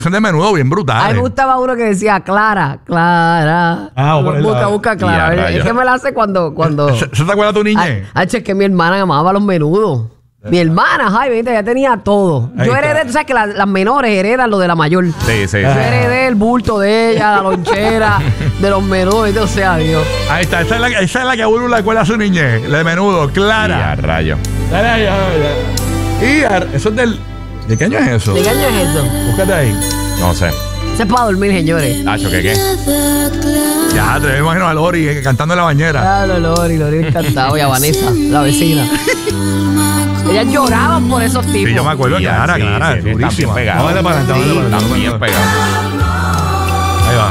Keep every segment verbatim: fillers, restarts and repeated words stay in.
Son de Menudo bien brutales. A mí me gustaba uno que decía Clara, Clara. Ah, por busca, busca Clara. Es que me la hace cuando... cuando... ¿Se, ¿Se te acuerda tu niñez? Ay, es que mi hermana amaba los menudos. Mi hermana, Jaime, ya tenía todo. Ahí Yo está. heredé, tú sabes que la, las menores heredan lo de la mayor. Sí, sí. Yo heredé el bulto de ella, la lonchera, de los menudos, y todo sea Dios. Ahí está, esa es la, esa es la que a uno le acuerda a su niñez. La de Menudo, Y Clara. a rayo. Dale ahí, dale ahí. Y a- eso es del... ¿De qué año es eso? ¿De qué año es eso? Búscate ahí. No sé. Ese es para dormir, señores. Tacho, ¿qué qué? Ya, te imagino a Lori eh, cantando en la bañera. Claro, Lori, Lori encantado. Y a Vanessa, la vecina. Ellas lloraban por esos tipos. Sí, yo me acuerdo, Sí, Clara, sí, Clara, sí, sí, durísima. está bien pegado. Vamos a darle para adelante, vamos a darle para Están adelante. bien pegados. Ahí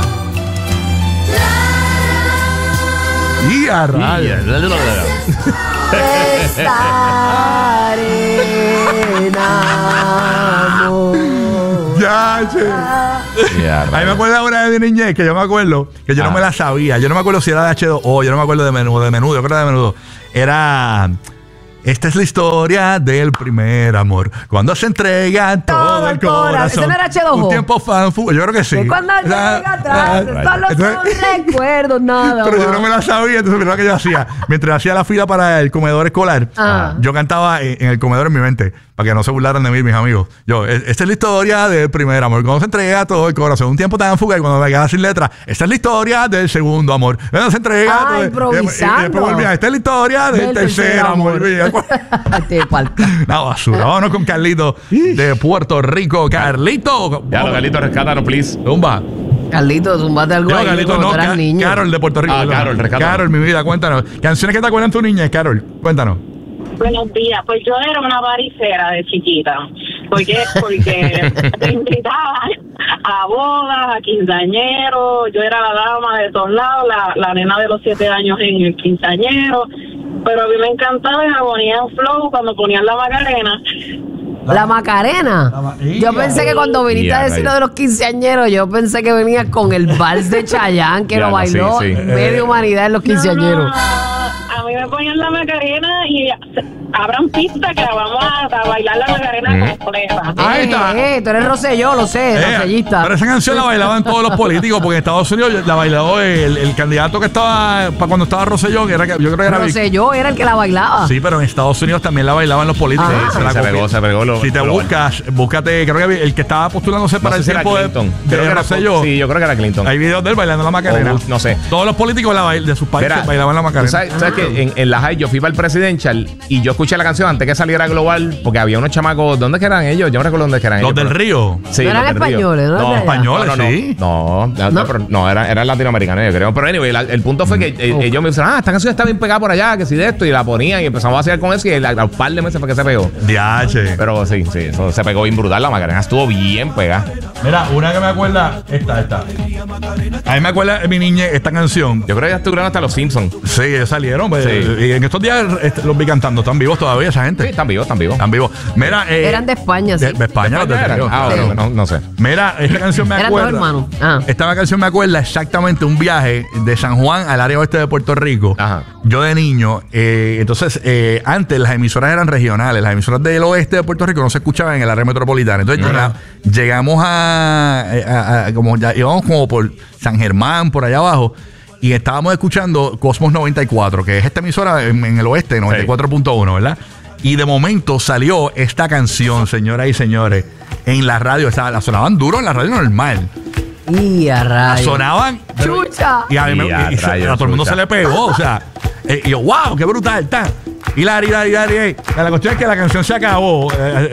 va. Y a rayos. Estaré enamorado. Ya, che. Y a A mí me rayo. acuerdo ahora de mi niñez que yo me acuerdo que yo Ah. no me la sabía. Yo no me acuerdo si era de H dos O, yo no me acuerdo de Menudo, de Menudo, yo creo que de Menudo. Era... Esta es la historia del primer amor. Cuando se entrega todo, el corazón. ¿Ese no era H dos O? Un tiempo fanfu. Yo creo que sí. Que cuando O sea, llega atrás, ah, solo entonces- son recuerdos, nada Pero yo no más. me la sabía, entonces mira lo que yo hacía. Mientras hacía la fila para el comedor escolar, Ah. yo cantaba en, en el comedor en mi mente, para que no se burlaran de mí, mis amigos. Yo, "E- esta es la historia del primer amor. Cuando se entrega todo el corazón, un tiempo tan fugaz y cuando me quedaba sin letra, esta es la historia del segundo amor. Cuando se entrega Ah, todo el- improvisando. Y, y después volvía, esta es la historia del, tercer, amor. Te falta. La basura. Vámonos con Carlito de Puerto Rico. Carlito. Ya, lo Carlito, rescátanos, please. Tumba. Carlito, zumbate algo No, ahí Carlito, cuando no, tú eras Ca- niño. Carol de Puerto Rico. Ah, perdón. Carol, rescátame. Carol, mi vida, cuéntanos. Canciones que te acuerdan tu niñez, Carol. Cuéntanos. Buenos días, pues yo era una varicera de chiquita. ¿Por qué? Porque me invitaban a bodas, a quinceañeros, yo era la dama de todos lados, la, la nena de los siete años en el quinceañero, pero a mí me encantaba y me ponían flow cuando ponían la Macarena. La Macarena. La ma- Yo pensé que cuando viniste Ya, a decir lo rayos. de los quinceañeros, yo pensé que venías con el vals de Chayanne, que Ya, lo no, bailó sí, sí. media humanidad en los quinceañeros. No, no, a mí me ponían la Macarena y abran pista que la vamos a, a bailar la Macarena completa. Ahí está. Eh, eh, tú eres Rosselló, lo sé, Eh, Rossellista. pero esa canción la bailaban todos los políticos, porque en Estados Unidos la bailó el, el candidato que estaba para cuando estaba Rosselló, que era, que- yo creo que era Vic- Rosselló era el que la bailaba. Sí, pero en Estados Unidos también la bailaban los políticos. Ah. Se Sí, la se copian. pegó, se pegó lo- Si te lo- buscas, búscate, creo que el que estaba postulándose No para sé el si era tiempo de, Clinton. de Creo que era- Rosselló. Sí, yo creo que era Clinton. Hay videos de él bailando la Macarena. O Bush, no sé. Todos los políticos la bail- de sus países Mira, bailaban la Macarena. ¿tú sabes, tú sabes que en, en la high yo fui para el Presidential y yo escuché la canción antes que saliera global porque había unos chamacos. ¿Dónde que eran ellos? Yo no recuerdo dónde que eran Los ellos. del pero- Río. Sí, No eran los del Río. españoles, ¿no? No, De allá. españoles, no, no, sí. No, no, no, pero no, eran, eran latinoamericanos, yo creo. Pero anyway, la- el punto fue que eh, Oh. ellos me dijeron, ah, esta canción está bien pegada por allá, que si de esto, y la ponían y empezamos a hacer con eso y a, a un par de meses fue que se pegó. Diache. Pero sí, sí, eso se pegó bien brutal, la Macarena estuvo bien pegada. Mira, una que me acuerda, esta, esta. A mí me acuerda de mi niñez esta canción. Yo creo que ya estuvieron hasta los Simpsons. Sí, ellos salieron. pues, Sí. Y en estos días este, los vi cantando. Están vivos todavía esa gente. Sí, están vivos, están vivos. Están vivos. Mira, eh, Eran de España, sí. de, de España, los de ¿Eran? Río, Ah, claro. bueno, no, no sé. Mira, esta canción me Eran acuerda. dos hermanos. Ah. Esta canción me acuerda exactamente un viaje de San Juan al área oeste de Puerto Rico. Ajá. Yo de niño, eh, entonces, eh, antes las emisoras eran regionales. Las emisoras del oeste de Puerto Rico no se escuchaban en el área metropolitana. Entonces llega- llegamos a, a- a- como ya íbamos como por San Germán, por allá abajo. Y estábamos escuchando Cosmos noventa y cuatro, que es esta emisora en, en el oeste, noventa y cuatro punto uno, ¿verdad? Y de momento salió esta canción, señoras y señores, en la radio. O sea, la sonaban duro en la radio normal. Y a La rayos. sonaban. pero- ¡Chucha! Y a, mí me- Y a y se- rayos, a todo el mundo chucha. se le pegó. O sea, eh, y yo, wow, qué brutal está. Y la, y la, y la, y la, la cuestión es que la canción se acabó. eh, eh,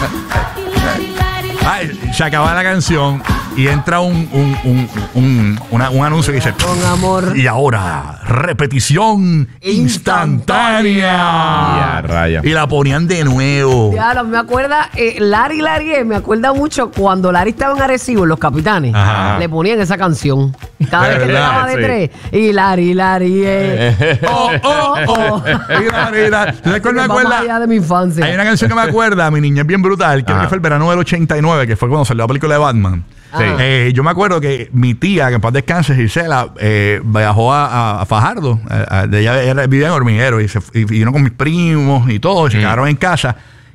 Ay, se acaba la canción y entra un, un, un, un, una- un anuncio que dice: Con amor. y ahora, repetición instantánea. Ya, raya. Y la ponían de nuevo. Claro, me acuerda, eh, Larry Larry, me acuerda mucho cuando Larry estaba en Arecibo, en Los Capitanes, Ajá. le ponían esa canción. Cada vez que ¿Verdad? llegaba de Sí. tres. Y Larry Larry, eh. Oh, oh, oh. Y la- y la- ¿Sabes cuál me Vamos acuerda? allá de mi infancia. Hay una canción que me acuerda, mi niña es bien brutal, creo Ajá. que fue el verano del ochenta y nueve, que fue cuando salió la película de Batman. Sí. Eh, yo me acuerdo que mi tía, que en paz descanse, Gisela, eh, viajó a, a- a Fajardo. A- a- de ella era- vivía en Hormiguero y, se, y vino con mis primos y todo, y se quedaron en casa.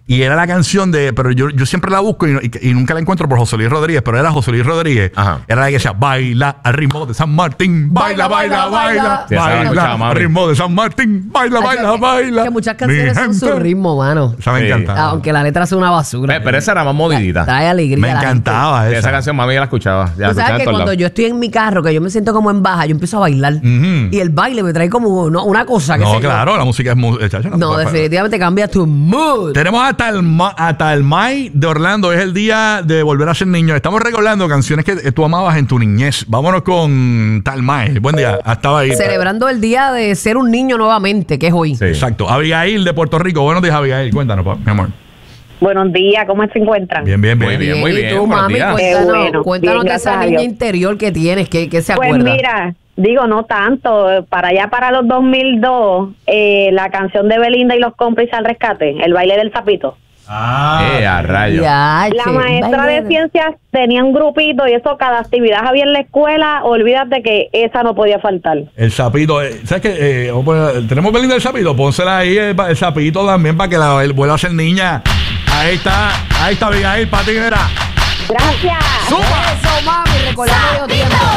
Y era la canción de, pero yo, yo siempre la busco y, y, y nunca la encuentro por José Luis Rodríguez, pero era José Luis Rodríguez. Ajá. Era la que decía, baila al ritmo de San Martín, baila, baila, baila, Sí, esa la baila, escuchaba, mami. al ritmo de San Martín, baila, Ay, baila, que- baila. Que muchas Mi canciones son su gente. ritmo, mano. Esa me Sí. encantaba. Aunque la letra es una basura. Pe- Pero esa era más movidita. Trae alegría. Me a la gente. encantaba Sí, esa. esa canción mami ya la escuchaba. Ya la Tú escuchaba sabes en que todos cuando lados. yo estoy en mi carro, que yo me siento como en baja, yo empiezo a bailar. Ujú. Y el baile me trae como no, una cosa que No, sé yo. claro, la música es muy... eh, chacho, No, pa- pa- definitivamente cambia tu mood. Tenemos hasta el, ma- hasta el May de Orlando. Es el día de volver a ser niño. Estamos recordando canciones que eh, tú amabas en tu niñez. Vámonos con Tal May. Buen día. Hasta ahí. Celebrando el día de ser un niño nuevamente, que es hoy. Sí. Exacto. Abigail de Puerto Rico. Buenos días, Abigail. Cuéntanos, pa- mi amor. Buenos días, ¿cómo se encuentran? Bien, bien, bien. Muy bien, muy Y bien. tú, buenos mami, días. cuéntanos, Qué bueno. cuéntanos Bien, de esa gracias a niña Dios. interior que tienes, que, que se Pues acuerda. mira, digo, no tanto. Para allá, para los dos mil dos, eh, la canción de Belinda y los cómplices al rescate, el baile del sapito. Ah. Eh, a rayos. Ya, La che, maestra baile de ciencias tenía un grupito y eso, cada actividad había en la escuela, olvídate que esa no podía faltar. El sapito. eh, ¿Sabes qué? Eh, vamos a poner- tenemos Belinda del sapito. Pónsela ahí el, el sapito también para que la el- vuelva a ser niña. Ahí está. Ahí está, Abigail. Para ti, mira. Gracias. ¡Zumba! Eso, mami, recordando de tiempo.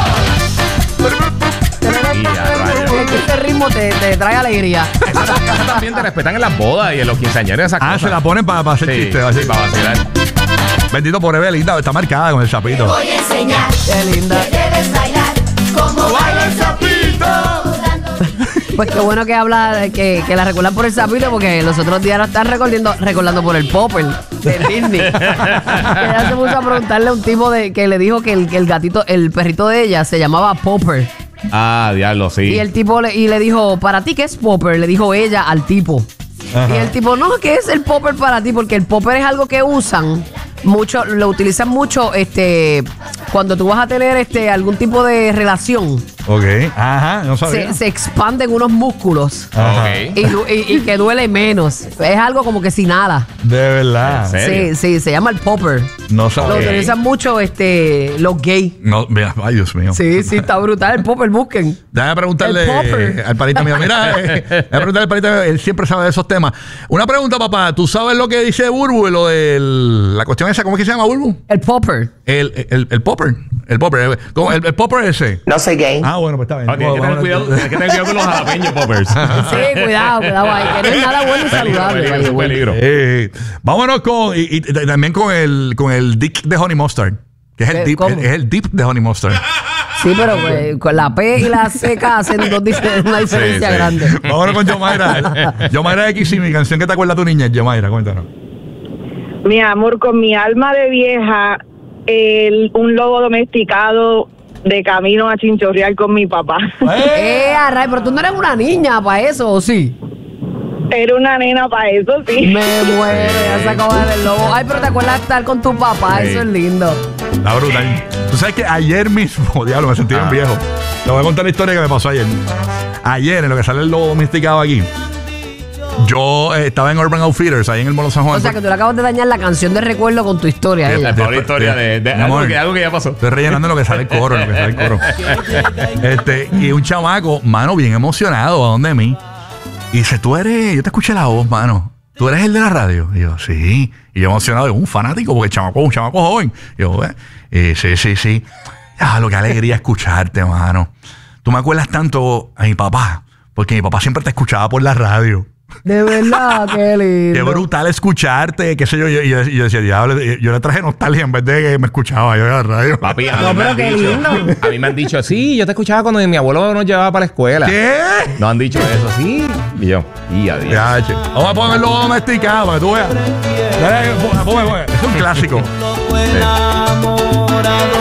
Y a rayos. Es que este ritmo te, te trae alegría. Esa, esa también te respetan en las bodas y en los quinceañeros. Esas Ah, cosas. se la ponen para hacer Sí, chistes. así. sí, para vacilar. Bendito por Belinda. Está marcada con el sapito. Voy a enseñar Qué linda. que debes bailar como baila el sapito. Pues qué bueno que habla, que, que la recuerdan por el sapito, porque los otros días la están recordando, recordando por el Popper de Disney. Ella se puso a preguntarle a un tipo de, que le dijo que el, que el gatito, el perrito de ella se llamaba Popper. Ah, diablo, sí. Y el tipo le, y le dijo, ¿para ti qué es Popper? Le dijo ella al tipo. Ajá. Y el tipo, no, ¿qué es el Popper para ti? Porque el Popper es algo que usan mucho, lo utilizan mucho este cuando tú vas a tener este algún tipo de relación. Ok. Ajá. No sabía. Se, se expanden unos músculos. Ajá. Ok. Y, du- y- y que duele menos. Es algo como que sin nada. De verdad. ¿En serio? Sí, sí, se llama el popper. No Lo sabía. utilizan mucho este, los gays. No, mira, ay, Dios mío. Sí, sí, está brutal. El popper, busquen. Déjame preguntarle El popper. al panita mío. Mira, eh, déjame preguntarle al panita mío. Él siempre sabe de esos temas. Una pregunta, papá. ¿Tú sabes lo que dice Burbu? Lo de la cuestión esa, ¿cómo es que se llama, Burbu? El popper. El, el, el popper. El popper. ¿Cómo? El, el popper ese. No soy gay. Ah, bueno, pues está bien. Ah, tienes que tener Vamos a- cuidado, tienes que tener cuidado con los jalapeños poppers. Sí, cuidado, cuidado ahí. Que no es nada bueno y Peligro, saludable. peligro, by the es un way. peligro. Eh, vámonos con. Y, y t- también con el, con el dip de Honey Mustard. Que es el ¿Qué? dip, ¿Cómo? es el dip de Honey Mustard. Sí, pero pues, con la P y la C K hacen dos difer- una diferencia sí. grande. Vámonos con Yomaira. Yomaira X y mi canción que te acuerda tu niñez. Yomaira, cuéntanos. Mi amor, con mi alma de vieja, el, un lobo domesticado de camino a chinchorrear con mi papá. Eh, array, pero tú no eres una niña para eso, ¿o sí? Era una nena para eso, sí. Me muero, ya se acabó el lobo. Ay, pero te acuerdas de estar con tu papá, Sí. eso es lindo. La brutal. Tú sabes que ayer mismo, diablo, me sentí bien Ah. viejo. Te voy a contar la historia que me pasó ayer. Ayer, en lo que sale el lobo domesticado aquí, yo eh, estaba en Urban Outfitters, ahí en el Molo San Juan. O sea, que tú le acabas de dañar la canción de recuerdo con tu historia. a ella. Toda la historia de, de Mi algo, amor. que, algo que ya pasó. Estoy rellenando lo que sale el coro, lo que sale el coro. este, y un chamaco, mano, bien emocionado, ¿a dónde de mí? Y dice, tú eres, yo te escuché la voz, mano. ¿Tú eres el de la radio? Y yo, sí. Y yo emocionado, yo, un fanático, porque el chamaco es un chamaco joven. Y yo, eh, eh, sí, sí, sí. Ah, lo que alegría escucharte, mano. Tú me acuerdas tanto a mi papá, porque mi papá siempre te escuchaba por la radio. De verdad, qué lindo. Qué brutal escucharte, qué sé yo. Y yo, yo, yo decía, diablo, yo le traje nostalgia en vez de que me escuchaba yo en la radio. Papi, a mí, No, me pero han qué dicho, lindo. a mí me han dicho, sí, yo te escuchaba cuando mi abuelo nos llevaba para la escuela. ¿Qué? Nos han dicho eso, sí. Y yo, y adiós. Ya, che. Vamos a ponerlo domesticado para que tú veas. Dale, pon- ponme, ponme. Es un clásico. Loco enamorado